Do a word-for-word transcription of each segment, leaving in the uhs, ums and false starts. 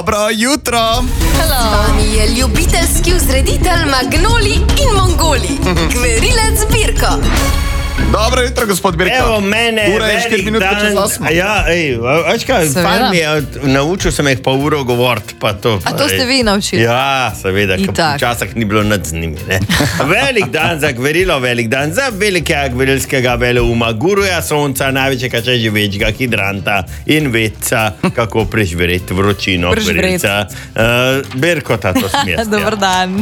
Dobro jutro. Z vami je ljubiteljski vzreditelj Magnoli in Mongoli, Gverilec Birko. Dobro jutro, gospod Birko. Evo mene, Ura je štiri minutke čez osmo. Ja, ej, veš kaj, fan mi je, naučil sem jih pol uro govoriti, pa to. A to ste vi naučili? Ja, seveda, Itak. včasih ni bilo nič z njimi, ne. Velik dan za Gverilo, velik dan za velikega gverilskega veleuma, guruja sonca, največjega če živečega hidranta in vedca, kako preživeti vročino Gverilca. Uh, Birko, ta to smer. Dobar dan.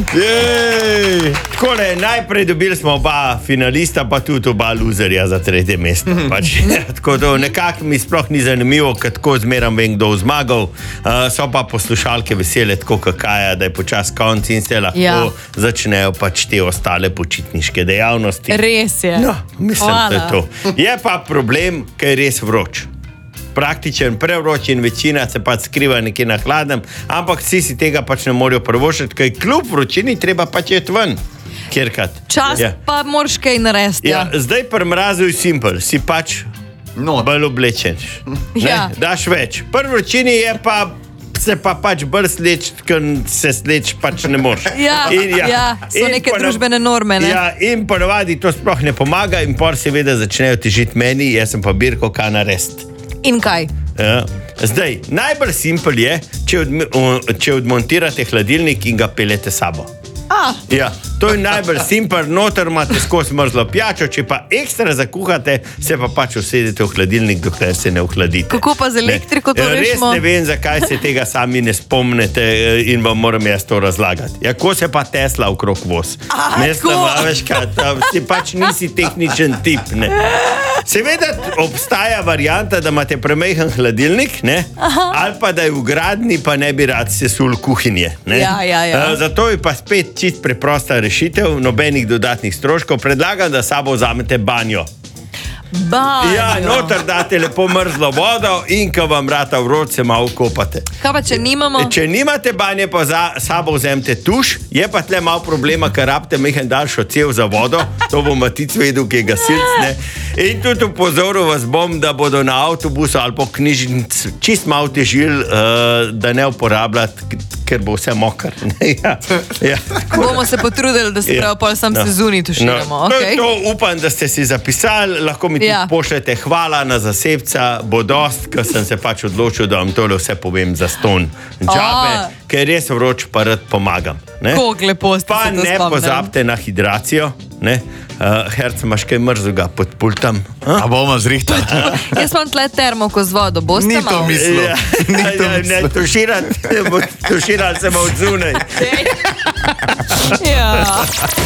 Jej! Takole, najprej dobili smo oba finalista, pa tudi oba luzerja za tretje mesto. Pač, tako da nekako mi sploh ni zanimivo, ker tako zmeram vem, kdo zmagal. Uh, so pa poslušalke vesele, tako kakaja, da je počas konc in se lahko Ja. začnejo pač te ostale počitniške dejavnosti. Res je. No, mislim, Hvala. da je to. Je pa problem, ker je res vroč. Praktičen, prevroč in večina se pač skriva nekje na hladnem, ampak vsi si tega pač ne morejo privoščiti, ker kljub vročini treba pač iti ven. Kjerkat. Čas Ja. pa moraš kaj narediti. Ja, zdaj pri mrazu je simpel, si pač No, bolj oblečen. Ja. Daš več. Pri vročini je pa se pa pač bolj sleč, ker se sleč pač ne moreš. Ja, ja, so in neke ponav- družbene norme, ne? Ja, in ponavadi to sploh ne pomaga in pol seveda začnejo težiti meni, jaz sem pa Birko, kaj narediti. In kaj? Ja. Zdaj, najbolj simpel je, če, odm če odmontirate hladilnik in ga peljete s sabo. A, Ja, to je najbolj simpel, noter imate skozi mrzlo pijačo, če pa ekstra zakuhate, se pa pač usedete v hladilnik, dokler se ne ohladite. Kako pa z elektriko to Res rešimo? ne vem, zakaj se tega sami ne spomnite eh, in vam moram jaz to razlagati. Ja, ko se pa Tesla okrog voz. A, Ne, tako? sta- veš kaj, ta- ti pač nisi tehničen tip, ne. Seveda obstaja varianta, da imate premajhen hladilnik, ne? Ali pa da je v gradni, pa ne bi rad sesul kuhinje. Ne? Ja, ja, ja. Eh, Zato je pa spet čist preprosta rešitev, nobenih dodatnih stroškov. Predlagam, da s sabo vzamete banjo. banjo. Ja, noter date lepo mrzlo vodo in ko vam vrata vroč, se malo kopate. Kaj pa, če nimamo? Če nimate banje, pa za sabo vzemite tuš, je pa tle malo problema, ker rabite mehen daljšo cev za vodo, to bo Matic vedel, ki je gasilc, ne. In tudi upozoril vas bom, da bodo na avtobusu ali po knjižnici čist malo težili, uh, da ne uporabljati, ker bo vse mokr. ne, ja. Ja. Bomo se potrudili, da se Ja. prav pol sam No. sezoni tuširamo. No. To je Okay? to, upam, da ste si zapisali, lahko mi tudi Ja. pošljete hvala na zasebca, bo dost, ker sem se pač odločil, da vam tole vse povem za ston džabe, A. ker res vroč pa rad pomagam. Ne? Koliko lepo ste Pa se to ne spomnili. pozabite na hidracijo, ne? Uh, Herc, imaš kaj mrzlega pod pultom? A? A bomo zrihtali. Jaz imam tle termoko z vodo, boste Ni to malo? mislil. Ja, Ni to ja, ne, mislil. tuširati, tuširati se bo od zunaj. Ja.